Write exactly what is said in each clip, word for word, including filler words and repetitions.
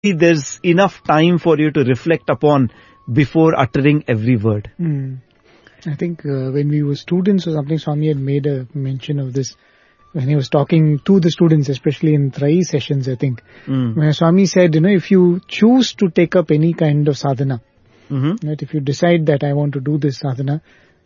there's enough time for you to reflect upon before uttering every word. Mm. I think uh, when we were students or something, Swami had made a mention of this when he was talking to the students, especially in Trai sessions, I think. Mm. When Swami said, you know, if you choose to take up any kind of sadhana, mm-hmm. right, if you decide that I want to do this sadhana,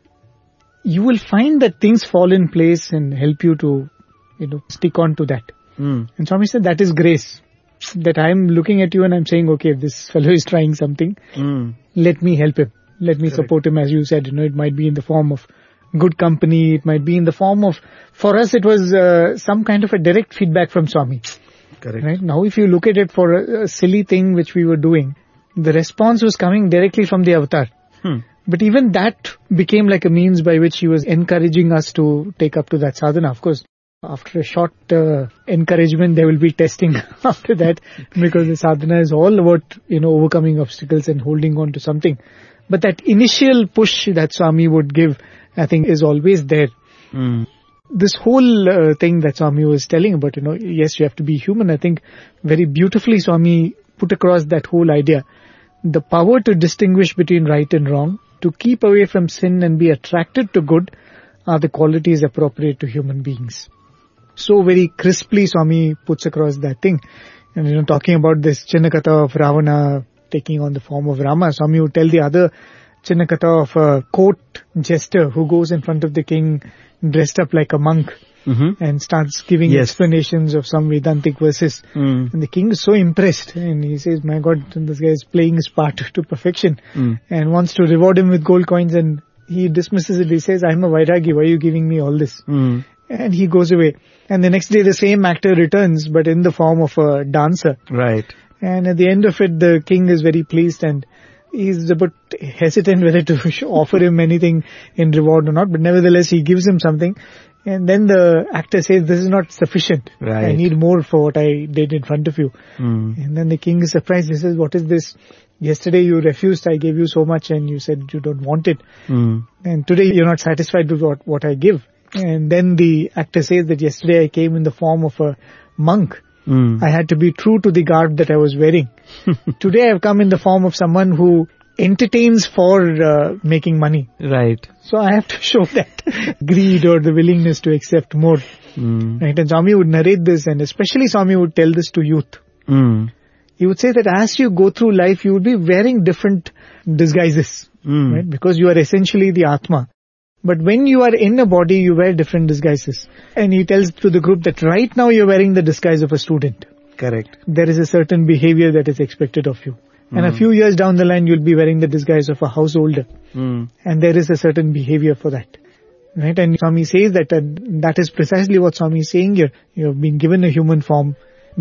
you will find that things fall in place and help you to, you know, stick on to that. Mm. And Swami said that is grace. That I'm looking at you and I'm saying, okay, this fellow is trying something. Mm. Let me help him. Let me Correct. Support him, as you said. You know, it might be in the form of good company. It might be in the form of, for us, it was uh, some kind of a direct feedback from Swami. Correct. Right? Now, if you look at it for a, a silly thing which we were doing, the response was coming directly from the avatar. Hmm. But even that became like a means by which he was encouraging us to take up to that sadhana. Of course, after a short uh, encouragement, there will be testing after that, because the sadhana is all about, you know, overcoming obstacles and holding on to something. But that initial push that Swami would give, I think, is always there. Mm. This whole uh, thing that Swami was telling about, you know, yes, you have to be human. I think very beautifully Swami put across that whole idea. The power to distinguish between right and wrong, to keep away from sin and be attracted to good, are the qualities appropriate to human beings. So very crisply Swami puts across that thing. And, you know, talking about this Chinnakatha of Ravana taking on the form of Rama, Swami would tell the other Chinnakatha of a court jester who goes in front of the king dressed up like a monk, mm-hmm. and starts giving yes. explanations of some Vedantic verses. Mm. And the king is so impressed and he says, my God, this guy is playing his part to perfection, mm. and wants to reward him with gold coins, and he dismisses it. He says, I'm a Vairagi, why are you giving me all this? Mm. And he goes away. And the next day the same actor returns, but in the form of a dancer. Right. And at the end of it, the king is very pleased and he's a bit hesitant whether to offer him anything in reward or not. But nevertheless, he gives him something. And then the actor says, this is not sufficient. Right. I need more for what I did in front of you. Mm. And then the king is surprised. He says, what is this? Yesterday you refused, I gave you so much and you said you don't want it. Mm. And today you're not satisfied with what, what I give. And then the actor says that yesterday I came in the form of a monk. Mm. I had to be true to the garb that I was wearing. Today I have come in the form of someone who entertains for uh, making money. Right. So I have to show that greed or the willingness to accept more. Mm. Right. And Swami would narrate this, and especially Swami would tell this to youth. Mm. He would say that as you go through life, you will be wearing different disguises. Mm. Right? Because you are essentially the Atma. But when you are in a body, you wear different disguises. And he tells to the group that right now you're wearing the disguise of a student. Correct. There is a certain behavior that is expected of you. Mm. And a few years down the line, you'll be wearing the disguise of a householder. Mm. And there is a certain behavior for that. Right? And Swami says that, and that is precisely what Swami is saying here. You have been given a human form.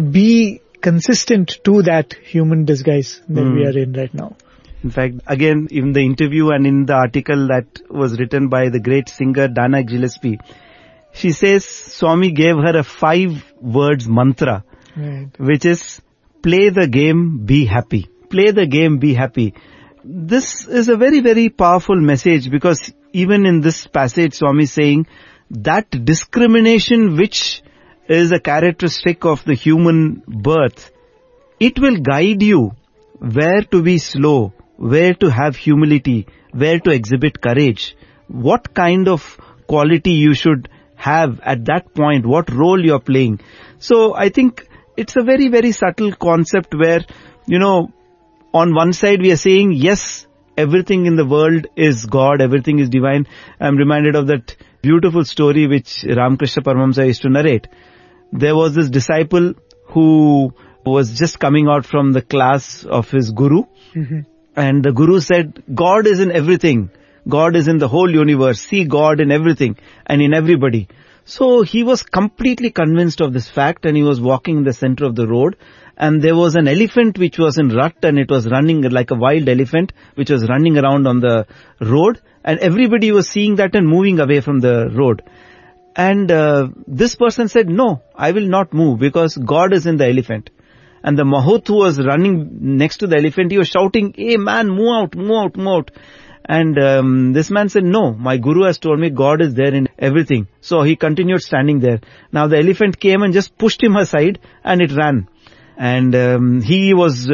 Be consistent to that human disguise that mm. we are in right now. In fact, again, in the interview and in the article that was written by the great singer Dana Gillespie, she says Swami gave her a five words mantra, right. which is play the game, be happy. Play the game, be happy. This is a very, very powerful message, because even in this passage, Swami is saying that discrimination which is a characteristic of the human birth, it will guide you where to be slow, where to have humility, where to exhibit courage, what kind of quality you should have at that point, what role you're playing. So I think it's a very, very subtle concept where, you know, on one side we are saying, yes, everything in the world is God, everything is divine. I'm reminded of that beautiful story which Ramakrishna Paramahamsa used to narrate. There was this disciple who was just coming out from the class of his guru. Mm-hmm. And the guru said, God is in everything. God is in the whole universe. See God in everything and in everybody. So he was completely convinced of this fact, and he was walking in the center of the road, and there was an elephant which was in rut, and it was running like a wild elephant which was running around on the road, and everybody was seeing that and moving away from the road. And uh, this person said, no, I will not move because God is in the elephant. And the Mahout who was running next to the elephant, he was shouting, hey man, move out, move out, move out. And um, this man said, no, my guru has told me God is there in everything. So he continued standing there. Now the elephant came and just pushed him aside and it ran. And um, he was